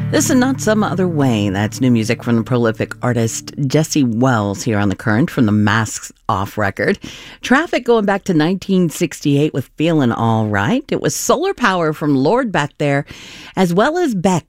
This and Not Some Other Way. That's new music from the prolific artist Jesse Wells here on The Current from the Masks Off record. Traffic going back to 1968 with Feelin' All Right. It was Solar Power from Lorde back there, as well as Beck